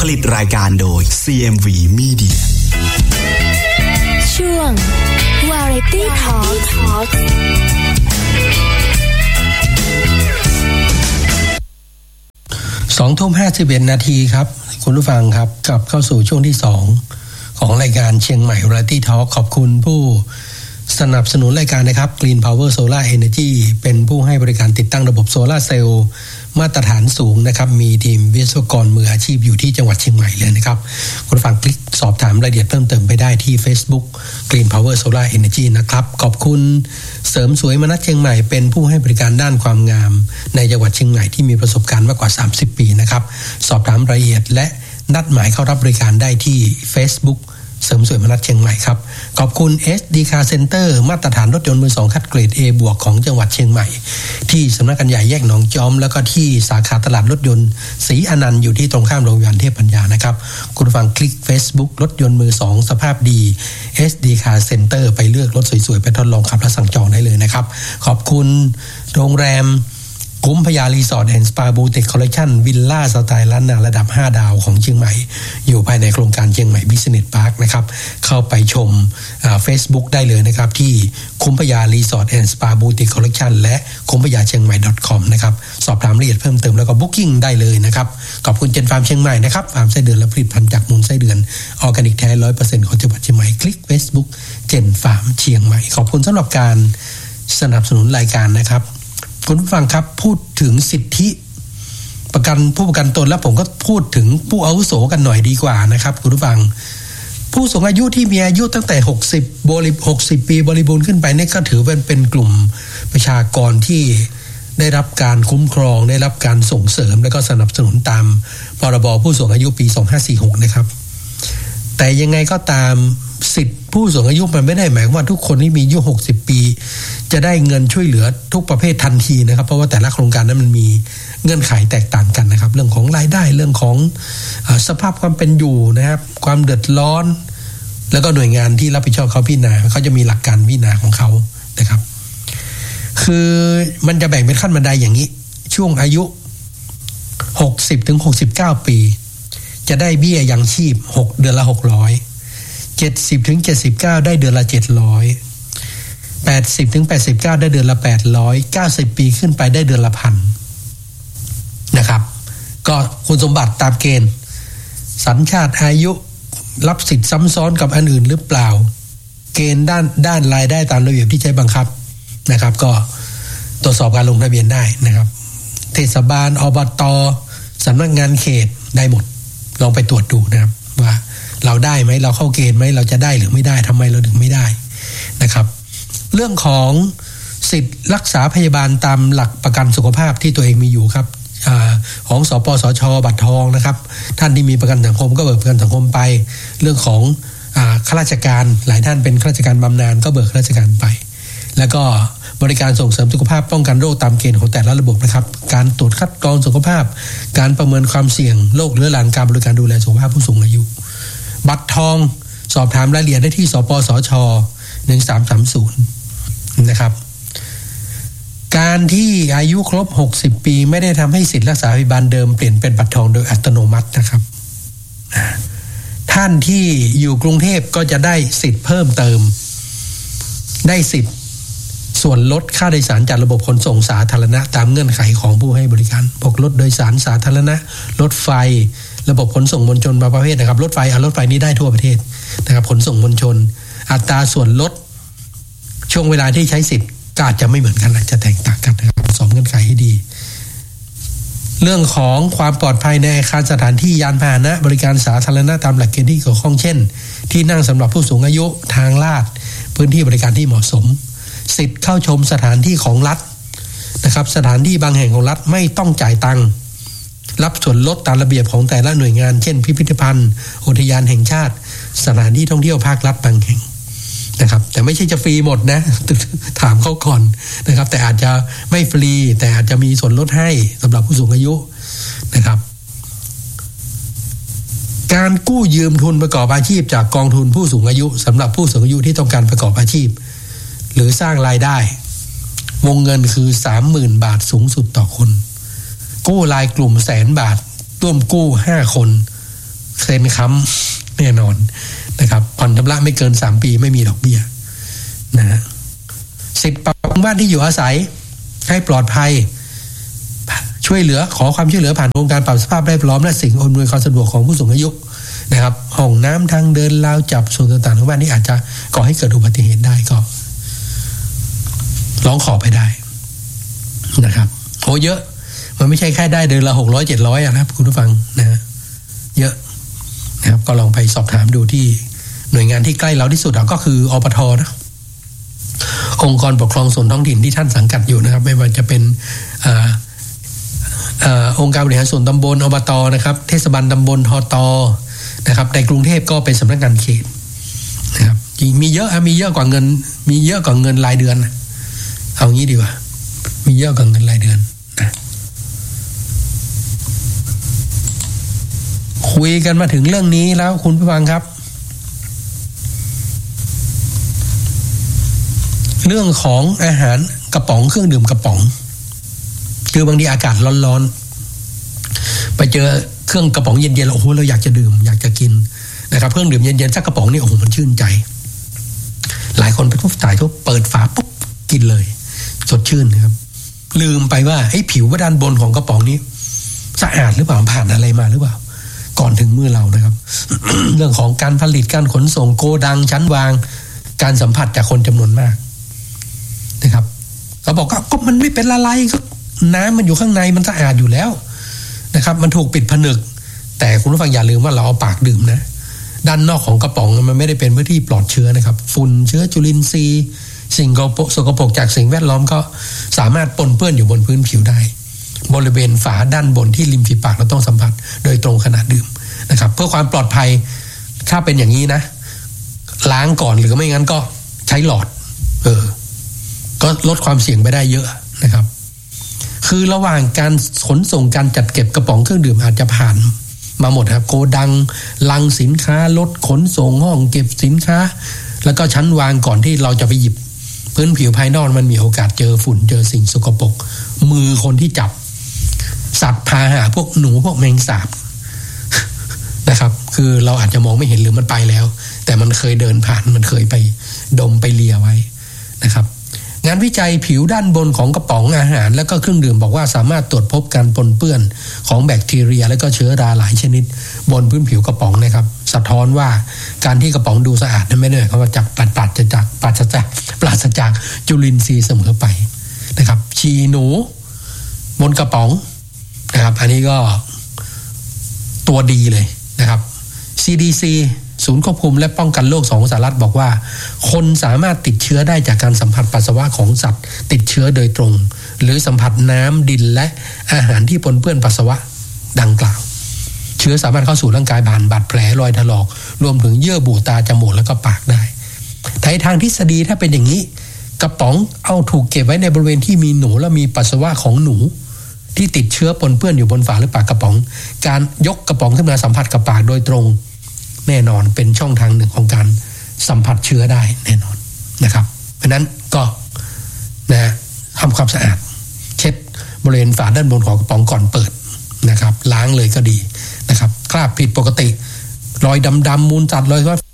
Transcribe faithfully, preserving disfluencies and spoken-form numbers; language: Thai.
ลิตรายการโดย ซี เอ็ม วี Media ช่วง Variety Talk สองทุ่มห้าสิบเอ็ดนาทีครับคุณผู้ฟังครับกลับเข้าสู่ช่วงที่สองของรายการเชียงใหม่ Variety Talk ขอบคุณผู้สนับสนุนรายการนะครับ Green Power Solar Energy เป็นผู้ให้บริการติดตั้งระบบโซลาร์เซลล์มาตรฐานสูงนะครับมีทีมวิศวกรมืออาชีพอยู่ที่จังหวัดเชียงใหม่เลยนะครับคุณผู้ฟังคลิกสอบถามรายละเอียดเพิ่มเติมไปได้ที่ Facebook Green Power Solar Energy นะครับขอบคุณเสริมสวยมนัสเชียงใหม่เป็นผู้ให้บริการด้านความงามในจังหวัดเชียงใหม่ที่มีประสบการณ์มากกว่าสามสิบปีนะครับสอบถามรายละเอียดและนัดหมายเข้ารับบริการได้ที่ Facebookเสริมสวยมนัสเชียงใหม่ครับขอบคุณ เอส ดี Car Center มาตรฐานรถยนต์มือสองคัดเกรด A บวกของจังหวัดเชียงใหม่ที่สำนักงานใหญ่แยกหนองจอมแล้วก็ที่สาขาตลาดรถยนต์ศรีอนันต์อยู่ที่ตรงข้ามโรงพยาบาลเทพปัญญานะครับคุณฟังคลิก Facebook รถยนต์มือสองสภาพดี เอส ดี Car Center ไปเลือกรถสวยๆไปทดลองขับและสั่งจองได้เลยนะครับขอบคุณโรงแรมคุ้มพญารีสอร์ทแอนด์สปาบูติกคอลเลคชั่นวิลล่าสไตล์ล้านนาระดับห้าดาวของเชียงใหม่อยู่ภายในโครงการเชียงใหม่บิสเนสพาร์คนะครับเข้าไปชมอ่า Facebook ได้เลยนะครับที่คุ้มพญารีสอร์ทแอนด์สปาบูติกคอลเลคชั่นและคุ้มพญาเชียงใหม่ .com นะครับสอบถามรายละเอียดเพิ่มเติมแล้วก็บุ๊กิ้งได้เลยนะครับขอบคุณเจนฟาร์มเชียงใหม่นะครับฟาร์มไส้เดือนและผลิตภัณฑ์จากมูลไส้เดือนออร์แกนิกแท้ ร้อยเปอร์เซ็นต์ ของจังหวัดเชียงใหม่คลิก Facebook เจนฟาร์มเชียงใหม่ขอบคุณสำหรับการสนับสนุนรายการนะครับคุณผู้ฟังครับพูดถึงสิทธิประกันผู้ประกันตนแล้วผมก็พูดถึงผู้อาวุโสกันหน่อยดีกว่านะครับคุณผู้ฟังผู้สูงอายุที่มีอายุตั้งแต่หกสิบบริหกสิบปีบริบูรณ์ขึ้นไปนี่ก็ถือเป็นเป็นกลุ่มประชากรที่ได้รับการคุ้มครองได้รับการส่งเสริมและก็สนับสนุนตามพรบผู้สูงอายุปีสองพันห้าร้อยสี่สิบหกนะครับแต่ยังไงก็ตามสิทธิผู้สูงอายุมันไม่ได้หมายว่าทุกคนที่มีอายุหกสิบปีจะได้เงินช่วยเหลือทุกประเภททันทีนะครับเพราะว่าแต่ละโครงการนั้นมันมีเงื่อนไขแตกต่างกันนะครับเรื่องของรายได้เรื่องของเอ่อสภาพความเป็นอยู่นะครับความเดือดร้อนแล้วก็หน่วยงานที่รับผิดชอบเขาพิจารณาเขาจะมีหลักการพิจารณาของเขานะครับคือมันจะแบ่งเป็นขั้นบันไดอย่างนี้ช่วงอายุหกสิบถึงหกสิบเก้าปีจะได้เบี้ยยังชีพหกเดือนละหกร้อยเจ็ดสิบถึงเจ็ดสิบเก้าได้เดือนละเจ็ดร้อยแปดสิบถึงแปดสิบเก้าได้เดือนละแปดร้อยเก้าสิบปีขึ้นไปได้เดือนละพันนะครับก็คุณสมบัติตามเกณฑ์สัญชาติอายุรับสิทธิ์ซ้ำซ้อนกับอันอื่นหรือเปล่าเกณฑ์ด้านด้านรายได้ตามระเบียบที่ใช้บังคับนะครับก็ตรวจสอบการลงทะเบียนได้นะครับเทศบาลอบต.สำนักงานเขตได้หมดลองไปตรวจดูนะครับว่าเราได้ไหมเราเข้าเกณฑ์ไหมเราจะได้หรือไม่ได้ทำไมเราถึงไม่ได้นะครับเรื่องของสิทธิรักษาพยาบาลตามหลักประกันสุขภาพที่ตัวเองมีอยู่ครับอ่าของสปสช.บัตรทองนะครับท่านที่มีประกันสังคมก็เบิกประกันสังคมไปเรื่องของอ่าข้าราชการหลายท่านเป็นข้าราชการบำนาญก็เบิกข้าราชการไปแล้วก็บริการส่งเสริมสุขภาพป้องกันโรคตามเกณฑ์ของแต่ละระบบนะครับการตรวจคัดกรองสุขภาพการประเมินความเสี่ยงโรคเรื้อรังการบริการดูแลสุขภาพผู้สูงอายุบัตรทองสอบถามรายละเอียดได้ที่สปสช.หนึ่งสามสามศูนย์นะครับการที่อายุครบหกสิบปีไม่ได้ทำให้สิทธิรักษาพยาบาลเดิมเปลี่ยนเป็นบัตรทองโดยอัตโนมัตินะครับท่านที่อยู่กรุงเทพก็จะได้สิทธิ์เพิ่มเติมได้สิทธิ์ส่วนลดค่าโดยสารจากระบบขนส่งสาธารณะตามเงื่อนไขของผู้ให้บริการพวกรถโดยสารสาธารณะรถไฟระบบขนส่งมวลชนบางประเภทนะครับรถไฟเอารถไฟนี้ได้ทั่วประเทศนะครับขนส่งมวลชนอัตราส่วนลดช่วงเวลาที่ใช้สิทธิ์ก็อาจจะไม่เหมือนกันอาจจะแตกต่างกันนะครับสอบเงื่อนไขให้ดีเรื่องของความปลอดภัยในอาคารสถานที่ยานพาหนะบริการสาธารณะตามหลักเกณฑ์ที่เกี่ยวข้องเช่นที่นั่งสำหรับผู้สูงอายุทางลาดพื้นที่บริการที่เหมาะสมสิทธิ์เข้าชมสถานที่ของรัฐนะครับสถานที่บางแห่งของรัฐไม่ต้องจ่ายตังค์รับส่วนลดตามระเบียบของแต่ละหน่วยงานเช่นพิพิธภัณฑ์อุทยานแห่งชาติสถานที่ท่องเที่ยวภาครัฐบางแห่งนะครับแต่ไม่ใช่จะฟรีหมดนะถามเขาก่อนนะครับแต่อาจจะไม่ฟรีแต่อาจจะมีส่วนลดให้สำหรับผู้สูงอายุนะครับการกู้ยืมทุนประกอบอาชีพจากกองทุนผู้สูงอายุสำหรับผู้สูงอายุที่ต้องการประกอบอาชีพหรือสร้างรายได้วงเงินคือ สามหมื่น บาทสูงสุดต่อคนกู้รายกลุ่มแสนบาทร่วมกู้ห้าคนเซ็นค้ำแน่นอนนะครับผ่อนชำระไม่เกินสามปีไม่มีดอกเบี้ยนะฮะสิบปรับปรุงบ้านที่อยู่อาศัยให้ปลอดภัยช่วยเหลือขอความช่วยเหลือผ่านโครงการปรับสภาพแวดล้อมและสิ่งอำนวยความสะดวกของผู้สูงอายุนะครับห้องน้ำทางเดินราวจับส่วนต่างๆของบ้านที่อาจจะก่อให้เกิดอุบัติเหตุได้ก็ร้องขอไปได้นะครับโอ้เยอะมันไม่ใช่แค่ได้เดือนละหกร้อยเจ็ดร้อยนะครับคุณผู้ฟังนะฮะเยอะนะครับก็ลองไปสอบถามดูที่หน่วยงานที่ใกล้เราที่สุดก็คืออปทนะองค์กรปกครองส่วนท้องถิ่นที่ท่านสังกัดอยู่นะครับไม่ว่าจะเป็นอ่าอ่าองค์การบริหารส่วนตำบลอบตนะครับเทศบาลตำบลทตนะครับในกรุงเทพก็เป็นสำนักงานเขตนะครับมีเยอะมีเยอะกว่าเงินมีเยอะกว่าเงินรายเดือนเอางี้ดีกว่ามีเยอะกว่าเงินรายเดือนนะคุยกันมาถึงเรื่องนี้แล้วคุณผู้ฟังครับเรื่องของอาหารกระป๋องเครื่องดื่มกระป๋องคือบางทีอากาศร้อนๆไปเจอเครื่องกระป๋องเย็นๆแล้วโอ้โหเราอยากจะดื่มอยากจะกินนะครับเครื่องดื่มเย็นๆสักกระป๋องนี่โอ้โหมันชื่นใจหลายคนไปปุ๊บจ่ายปุ๊บเปิดฝาปุ๊บกินเลยสดชื่นนะครับลืมไปว่าไอ้ผิวด้านบนของกระป๋องนี้สะอาดหรือเปล่าผ่านอะไรมาหรือเปล่าก่อนถึงมือเรานะครับ เรื่องของการผลิตการขนส่งโกดังชั้นวางการสัมผัสจากคนจำนวนมากนะครับเขาบอกว่าก็มันไม่เป็นละลายก็น้ำมันอยู่ข้างในมันสะอาดอยู่แล้วนะครับมันถูกปิดผนึกแต่คุณผู้ฟังอย่าลืมว่าเราเอาปากดื่มนะด้านนอกของกระป๋องมันไม่ได้เป็นพื้นที่ปลอดเชื้อนะครับฝุ่นเชื้อจุลินทรีย์สิ่งสกปรกจากสิ่งแวดล้อมก็สามารถปนเปื้อนอยู่บนพื้นผิวได้บริเวณฝาด้านบนที่ริมฝีปากเราต้องสัมผัสโดยตรงขณะดื่มนะครับเพื่อความปลอดภัยถ้าเป็นอย่างนี้นะล้างก่อนหรือไม่งั้นก็ใช้หลอดเออก็ลดความเสี่ยงไปได้เยอะนะครับคือระหว่างการขนส่งการจัดเก็บกระป๋องเครื่องดื่มอาจจะผ่านมาหมดครับโกดังลังสินค้ารถขนส่งห้องเก็บสินค้าแล้วก็ชั้นวางก่อนที่เราจะไปหยิบพื้นผิวภายนอกมันมีโอกาสเจอฝุ่นเจอสิ่งสกปรกมือคนที่จับสัตว์พาหะพวกหนูพวกแมงสาบนะครับคือเราอาจจะมองไม่เห็นหรือมันไปแล้วแต่มันเคยเดินผ่านมันเคยไปดมไปเลียไว้นะครับงานวิจัยผิวด้านบนของกระป๋องอาหารและก็เครื่องดื่มบอกว่าสามารถตรวจพบการปนเปื้อนของแบคทีเรียและก็เชื้อราหลายชนิดบนพื้นผิวกระป๋องนะครับสะท้อนว่าการที่กระป๋องดูสะอาดนั้นไม่ได้หมายความว่าจากปราศจากปราศจากปราศจากจุลินทรีย์เสมอไปนะครับฉี่หนูบนกระป๋องนะครับอันนี้ก็ตัวดีเลยนะครับ ซี ดี ซี ศูนย์ควบคุมและป้องกันโรคของสหรัฐบอกว่าคนสามารถติดเชื้อได้จากการสัมผัสปัสสาวะของสัตว์ติดเชื้อโดยตรงหรือสัมผัสน้ำดินและอาหารที่ปนเปื้อนปัสสาวะดังกล่าวเชื้อสามารถเข้าสู่ร่างกายผ่านบาดแผลรอยถลอกรวมถึงเยื่อบุตาจมูกแล้วก็ปากได้ในทางทฤษฎีถ้าเป็นอย่างนี้กระป๋องเอาถูกเก็บไว้ในบริเวณที่มีหนูและมีปัสสาวะของหนูที่ติดเชื้อปนเปื้อนอยู่บนฝาหรือปากกระป๋องการยกกระป๋องขึ้นมาสัมผัสกับปากโดยตรงแน่นอนเป็นช่องทางหนึ่งของการสัมผัสเชื้อได้แน่นอนนะครับเพราะนั้นก็นะทำความสะอาดเช็ดบริเวณฝาด้านบนของกระป๋องก่อนเปิดนะครับล้างเลยก็ดีนะครับคราบผิดปกติรอยดำๆมูลจัดรอย